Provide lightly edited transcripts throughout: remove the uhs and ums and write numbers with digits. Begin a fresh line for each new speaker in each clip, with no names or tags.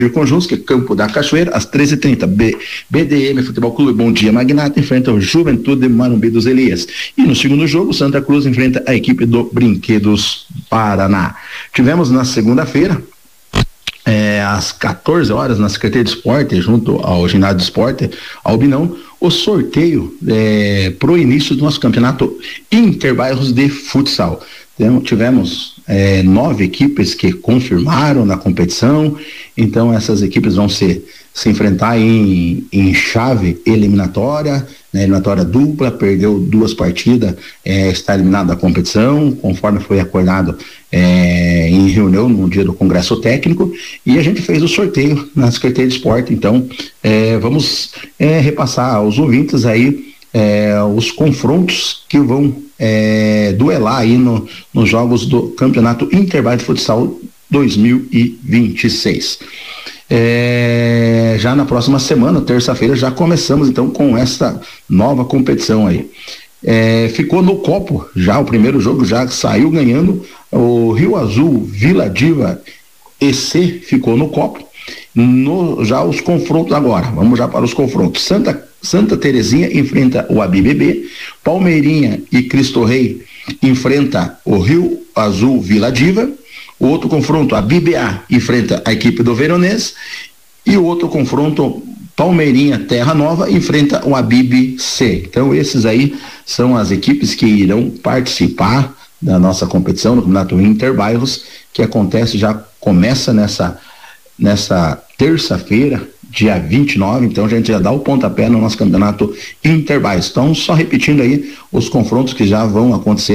Conjuntos, que é Campo da Cachoeira, às 13h30. BDM Futebol Clube Bom Dia Magnata enfrenta o Juventude Manumbi dos Elias. E no segundo jogo, Santa Cruz enfrenta a equipe do Brinquedos Paraná. Tivemos na segunda-feira, às 14 horas, na Secretaria de Esporte, junto ao Ginásio de Esporte, Albinão, o sorteio para o início do nosso campeonato Interbairros de Futsal. Então, tivemos 9 equipes que confirmaram na competição, então essas equipes vão se enfrentar em chave eliminatória, né, eliminatória dupla, perdeu 2 partidas, está eliminado da competição, conforme foi acordado em reunião no dia do Congresso Técnico, e a gente fez o sorteio na Secretaria de Esporte. Então vamos repassar aos ouvintes aí os confrontos que vão duelar aí nos jogos do Campeonato Interbairro de Futsal 2026. Já na próxima semana, terça-feira, já começamos então com essa nova competição aí. Ficou no copo já o primeiro jogo, já saiu ganhando o Rio Azul Vila Diva EC, ficou no copo. Já os confrontos agora, vamos já para os confrontos. Santa Terezinha enfrenta o ABBB, Palmeirinha e Cristo Rei enfrenta o Rio Azul Vila Diva. O outro confronto, a BBA enfrenta a equipe do Veronês, e o outro confronto, Palmeirinha Terra Nova enfrenta o Abib C. Então esses aí são as equipes que irão participar da nossa competição no Campeonato Interbairros, que começa nessa terça-feira, dia 29, então a gente já dá o pontapé no nosso Campeonato Interbairros. Então, só repetindo aí os confrontos que já vão acontecer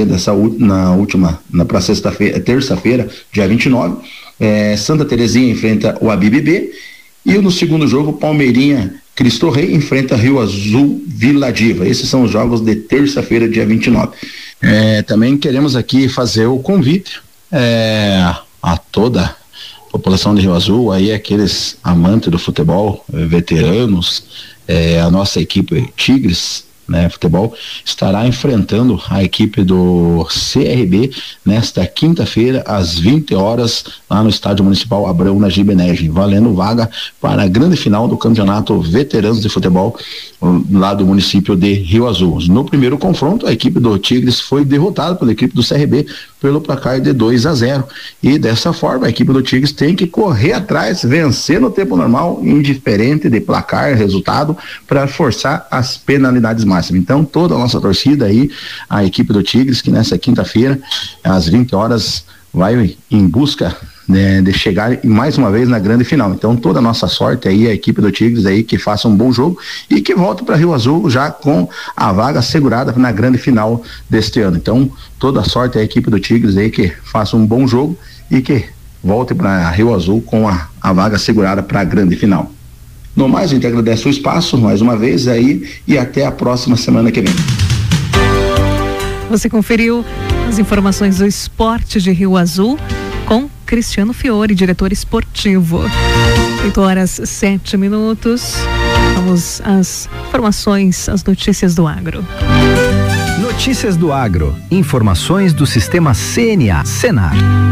para terça-feira, dia 29, Santa Terezinha enfrenta o ABBB, e no segundo jogo, Palmeirinha Cristo Rei enfrenta Rio Azul Vila Diva. Esses são os jogos de terça-feira, dia 29. Também queremos aqui fazer o convite a toda a população de Rio Azul, aí aqueles amantes do futebol, veteranos, a nossa equipe Tigres, né, futebol, estará enfrentando a equipe do CRB nesta quinta-feira às 20 horas lá no Estádio Municipal Abrão Najib Energy, valendo vaga para a grande final do Campeonato Veteranos de Futebol lá do município de Rio Azul. No primeiro confronto, a equipe do Tigres foi derrotada pela equipe do CRB pelo placar de 2-0, e dessa forma a equipe do Tigres tem que correr atrás, vencer no tempo normal, indiferente de placar, resultado, para forçar as penalidades máximas. Então toda a nossa torcida aí, a equipe do Tigres, que nessa quinta-feira às 20 horas vai em busca de chegar mais uma vez na grande final. Então toda a nossa sorte aí, a equipe do Tigres aí, que faça um bom jogo e que volte para Rio Azul já com a vaga assegurada na grande final deste ano. Então toda a sorte a equipe do Tigres aí, que faça um bom jogo e que volte para Rio Azul com a vaga assegurada para a grande final. No mais, a gente agradece o espaço mais uma vez aí, e até a próxima semana que vem.
Você conferiu as informações do esporte de Rio Azul com Cristiano Fiore, diretor esportivo. 8h07. Vamos às informações, as notícias do agro.
Notícias do agro. Informações do Sistema CNA, Senar.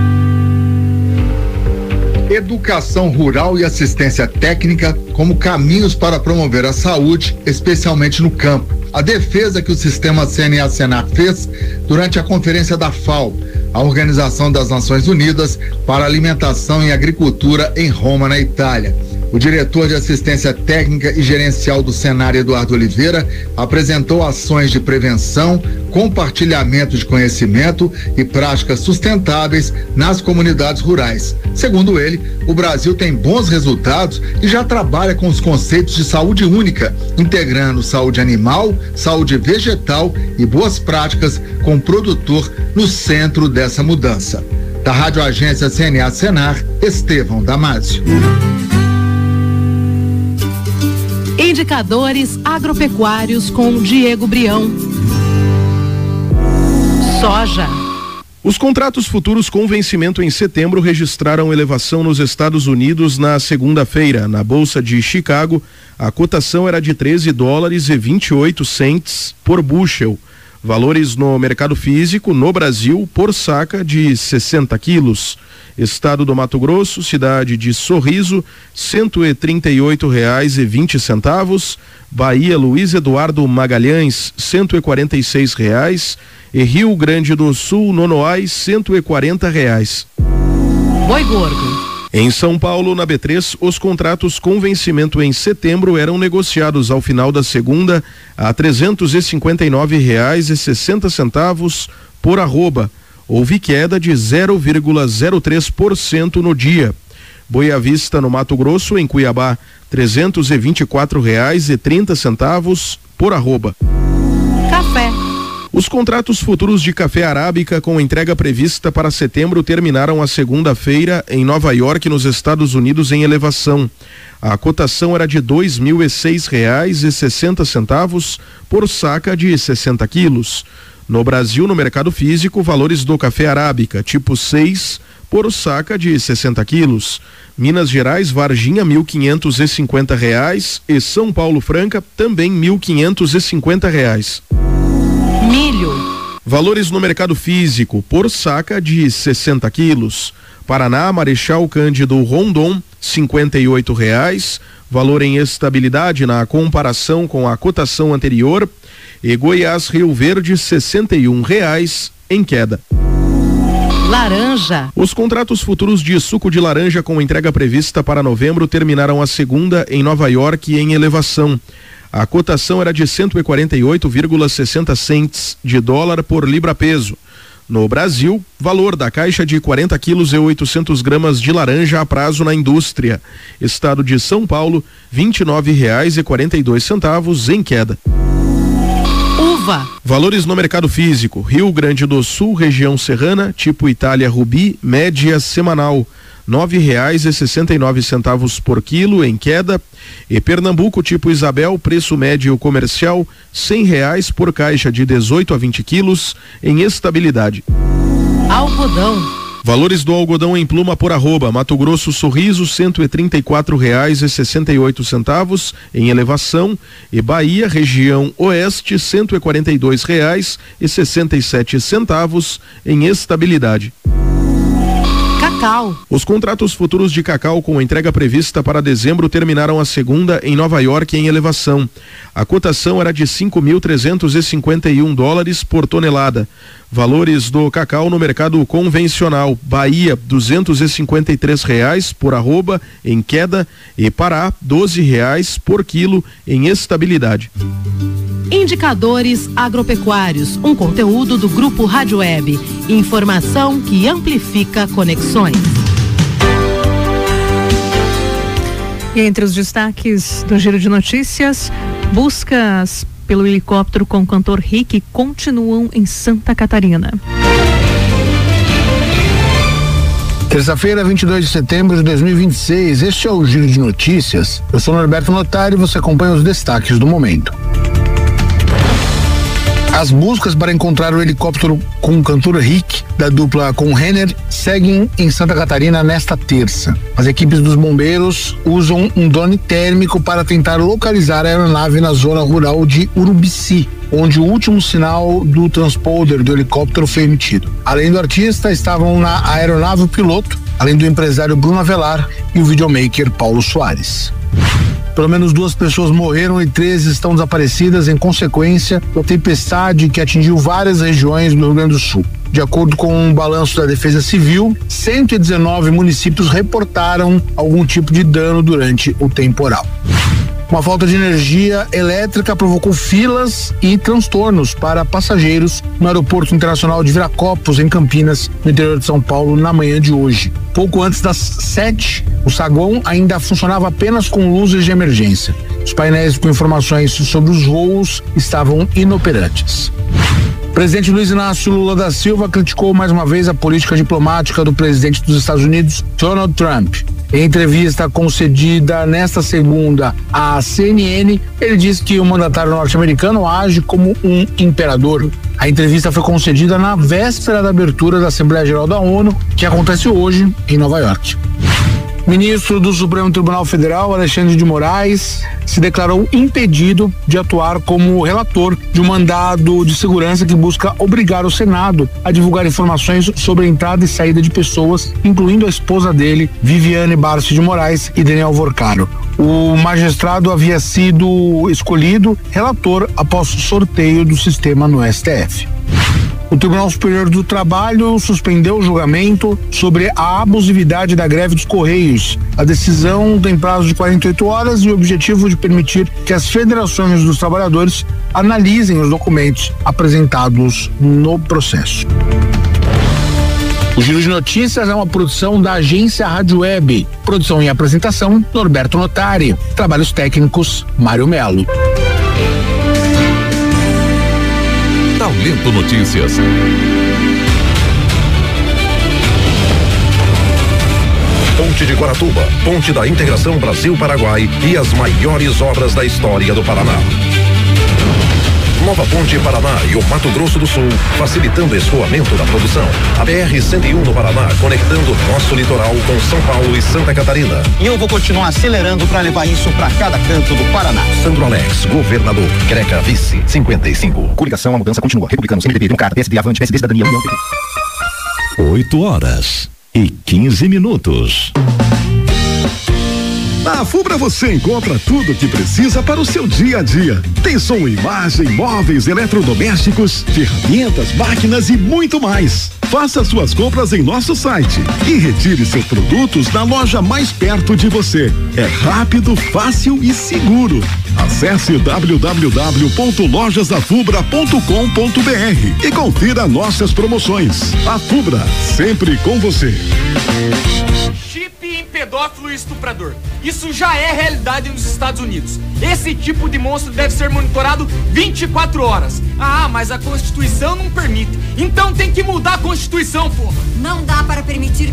Educação rural e assistência técnica como caminhos para promover a saúde, especialmente no campo. A defesa que o Sistema CNA-Senar fez durante a conferência da FAO, a Organização das Nações Unidas para Alimentação e Agricultura, em Roma, na Itália. O diretor de assistência técnica e gerencial do Senar, Eduardo Oliveira, apresentou ações de prevenção, compartilhamento de conhecimento e práticas sustentáveis nas comunidades rurais. Segundo ele, o Brasil tem bons resultados e já trabalha com os conceitos de saúde única, integrando saúde animal, saúde vegetal e boas práticas com o produtor no centro dessa mudança. Da Rádio Agência CNA Senar, Estevão Damásio.
Indicadores agropecuários com Diego Brião. Soja.
Os contratos futuros com vencimento em setembro registraram elevação nos Estados Unidos na segunda-feira. Na Bolsa de Chicago, a cotação era de $13,28 por bushel. Valores no mercado físico, no Brasil, por saca de 60 quilos. Estado do Mato Grosso, cidade de Sorriso, R$138,20. Bahia, Luiz Eduardo Magalhães, R$146. E Rio Grande do Sul, Nonoai, R$140.
Boi gordo.
Em São Paulo, na B3, os contratos com vencimento em setembro eram negociados ao final da segunda a R$359,60 por arroba. Houve queda de 0,03% no dia. Boa Vista, no Mato Grosso, em Cuiabá, R$324,30 por arroba.
Café.
Os contratos futuros de café arábica com entrega prevista para setembro terminaram a segunda-feira em Nova York, nos Estados Unidos, em elevação. A cotação era de R$2.006,60 por saca de 60 quilos. No Brasil, no mercado físico, valores do café arábica tipo 6 por saca de 60 quilos. Minas Gerais, Varginha, R$1.550 e São Paulo Franca, também R$1.550.
Milho.
Valores no mercado físico por saca de 60 quilos. Paraná, Marechal Cândido Rondon, R$58. Valor em estabilidade na comparação com a cotação anterior. E Goiás, Rio Verde, R$61 em queda.
Laranja.
Os contratos futuros de suco de laranja com entrega prevista para novembro terminaram a segunda em Nova York em elevação. A cotação era de 148,60 cents de dólar por libra-peso. No Brasil, valor da caixa de 40 quilos e 800 gramas de laranja a prazo na indústria. Estado de São Paulo, R$29,42 em queda.
Uva.
Valores no mercado físico. Rio Grande do Sul, região serrana, tipo Itália Rubi, média semanal. R$9,69 por quilo em queda. E Pernambuco, tipo Isabel, preço médio comercial R$100 por caixa de 18 a 20 quilos em estabilidade.
Algodão.
Valores do algodão em pluma por arroba. Mato Grosso, Sorriso, R$134,68 em elevação. E Bahia, região oeste, R$142,67 em estabilidade.
Cacau.
Os contratos futuros de cacau com entrega prevista para dezembro terminaram a segunda em Nova York em elevação. A cotação era de $5.351 por tonelada. Valores do cacau no mercado convencional. Bahia, R$253 por arroba em queda. E Pará, R$12 por quilo em estabilidade.
Indicadores agropecuários, um conteúdo do Grupo Rádio Web. Informação que amplifica conexões.
E entre os destaques do Giro de Notícias, buscas pelo helicóptero com o cantor Rick continuam em Santa Catarina.
Terça-feira, 22 de setembro de 2026. Este é o Giro de Notícias. Eu sou Norberto Notari e você acompanha os destaques do momento. As buscas para encontrar o helicóptero com o cantor Rick, da dupla com Renner, seguem em Santa Catarina nesta terça. As equipes dos bombeiros usam um drone térmico para tentar localizar a aeronave na zona rural de Urubici, onde o último sinal do transponder do helicóptero foi emitido. Além do artista, estavam na aeronave o piloto, além do empresário Bruno Avelar e o videomaker Paulo Soares. Pelo menos 2 pessoas morreram e 13 estão desaparecidas em consequência da tempestade que atingiu várias regiões do Rio Grande do Sul. De acordo com um balanço da Defesa Civil, 119 municípios reportaram algum tipo de dano durante o temporal. Uma falta de energia elétrica provocou filas e transtornos para passageiros no Aeroporto Internacional de Viracopos, em Campinas, no interior de São Paulo, na manhã de hoje. Pouco antes das 7, o saguão ainda funcionava apenas com luzes de emergência. Os painéis com informações sobre os voos estavam inoperantes. O presidente Luiz Inácio Lula da Silva criticou mais uma vez a política diplomática do presidente dos Estados Unidos, Donald Trump. Em entrevista concedida nesta segunda à CNN, ele disse que o mandatário norte-americano age como um imperador. A entrevista foi concedida na véspera da abertura da Assembleia Geral da ONU, que acontece hoje em Nova York. Ministro do Supremo Tribunal Federal, Alexandre de Moraes, se declarou impedido de atuar como relator de um mandado de segurança que busca obrigar o Senado a divulgar informações sobre a entrada e saída de pessoas, incluindo a esposa dele, Viviane Barsi de Moraes, e Daniel Vorcaro. O magistrado havia sido escolhido relator após sorteio do sistema no STF. O Tribunal Superior do Trabalho suspendeu o julgamento sobre a abusividade da greve dos Correios. A decisão tem prazo de 48 horas e o objetivo de permitir que as federações dos trabalhadores analisem os documentos apresentados no processo. O Giro de Notícias é uma produção da agência Rádio Web. Produção e apresentação, Norberto Notari. Trabalhos técnicos, Mário Melo.
Talento Notícias. Ponte de Guaratuba, Ponte da Integração Brasil-Paraguai e as maiores obras da história do Paraná. Nova Ponte Paraná e o Mato Grosso do Sul, facilitando o escoamento da produção. A BR-101 no Paraná, conectando nosso litoral com São Paulo e Santa Catarina.
E eu vou continuar acelerando para levar isso para cada canto do Paraná.
Sandro Alex, governador. Greca, vice, 55.
Coligação, a mudança continua. Republicanos, MDB, Democrata, PSD, Avante, PSD, Cidadania, União, PT.
8h15.
Na Fubra você encontra tudo o que precisa para o seu dia a dia. Tem som e imagem, móveis, eletrodomésticos, ferramentas, máquinas e muito mais. Faça suas compras em nosso site e retire seus produtos na loja mais perto de você. É rápido, fácil e seguro. Acesse www.lojasdafubra.com.br e confira nossas promoções. A Fubra, sempre com você.
Chip em pedófilo e estuprador. Isso já é realidade nos Estados Unidos. Esse tipo de monstro deve ser monitorado 24 horas. Ah, mas a Constituição não permite. Então tem que mudar a Constituição, porra.
Não dá para permitir